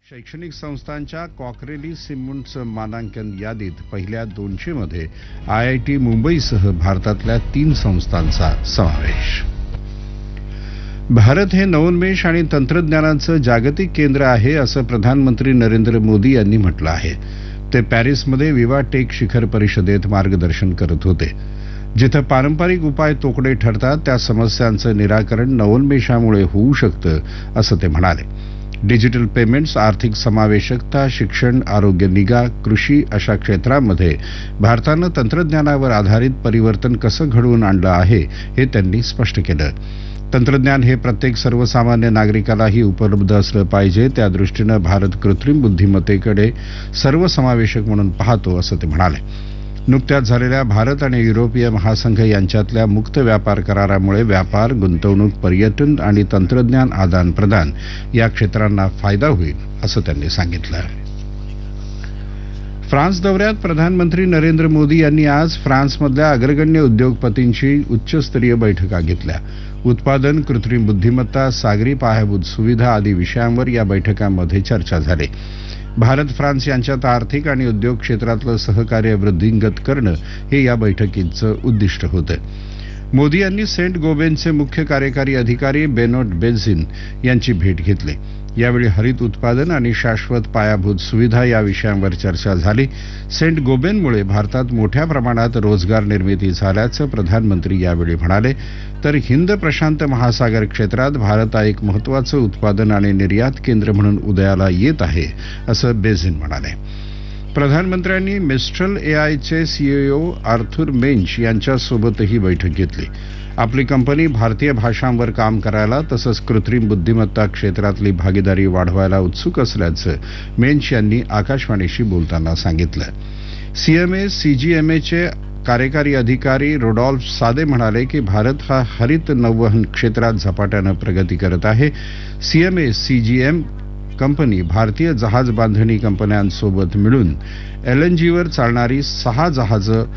शैक्षणिक संस्थांच्या कॉकरेली सिमन्स मानांकन यादीत पहिल्या 200 मध्ये आयआयटी मुंबईसह भारतातल्या 3 संस्थांचा समावेश. भारत हे नवोन्मेष आणि तंत्रज्ञानाचं जागतिक केंद्र आहे असं प्रधानमंत्री नरेंद्र मोदी यांनी म्हटलं आहे. ते पॅरिसमध्ये विवा टेक शिखर परिषदेत मार्गदर्शन करत होते. जिथं पारंपरिक उपाय तोकडे ठरतात त्या समस्यांचं निराकरण नवोन्मेषामुळे होऊ शकतं असं ते म्हणाले. डिजिटल पेमेंट्स, आर्थिक समावेशकता, शिक्षण, आरोग्य निगा, कृषी अशा क्षेत्रांमध्ये भारतानं तंत्रज्ञानावर आधारित परिवर्तन कसं घडवून आणलं आहे हे त्यांनी स्पष्ट केलं. तंत्रज्ञान हे प्रत्येक सर्वसामान्य नागरिकालाही उपलब्ध असलं पाहिजे, त्यादृष्टीनं भारत कृत्रिम बुद्धिमत्तेकडे सर्वसमावेशक म्हणून पाहतो असं ते म्हणाले. नुकत्याच झालेल्या भारत आणि युरोपीय महासंघ यांच्यातल्या मुक्त व्यापार करारामुळे व्यापार, गुंतवणूक, पर्यटन आणि तंत्रज्ञान आदान प्रदान या क्षेत्रांना फायदा होईल असं त्यांनी सांगितलं. फ्रान्स दौऱ्यात प्रधानमंत्री नरेंद्र मोदी यांनी आज फ्रान्समधल्या अग्रगण्य उद्योगपतींची उच्चस्तरीय बैठका घेतल्या. उत्पादन, कृत्रिम बुद्धिमत्ता, सागरी पायाभूत सुविधा आदी विषयांवर या बैठकांमध्ये चर्चा झाली. भारत फ्रान्स यांच्यात आर्थिक आणि उद्योग क्षेत्रातलं सहकार्य वृद्धिंगत करणं हे या बैठकीचं उद्दिष्ट होतं. मोदी यांनी सेंट गोबेनचे मुख्य कार्यकारी अधिकारी बेनोट बेझिन यांची भेट घेतली. यावेळी हरित उत्पादन आणि शाश्वत पायाभूत सुविधा या विषयांवर चर्चा झाली. सेंट गोबेनमुळे भारतात मोठ्या प्रमाणात रोजगार निर्मिती झाल्याचं प्रधानमंत्री यावेळी म्हणाले. तर हिंद प्रशांत महासागर क्षेत्रात भारत एक महत्त्वाचं उत्पादन आणि निर्यात केंद्र म्हणून उदयाला येत आहे असं बेझिन म्हणाले. प्रधानमंत्र्यांनी मिस्ट्रल एआयचे सीईओ आर्थर मेंच यांच्यासोबतही बैठक घेतली. आपली कंपनी भारतीय भाषांवर काम करायला तसंच कृत्रिम बुद्धिमत्ता क्षेत्रातली भागीदारी वाढवायला उत्सुक असल्याचं मेंच यांनी आकाशवाणीशी बोलताना सांगितलं. सीएमए सीजीएमएचे कार्यकारी अधिकारी रोडॉल्फ सादे म्हणाले की भारत हा हरित नौवहन क्षेत्रात झपाट्यानं प्रगती करत आहे. सीएमए सीजीएम कंपनी भारतीय जहाज बांधणी कंपन्यांसोबत मिळून एलएनजीवर चालणारी 6 जहाजं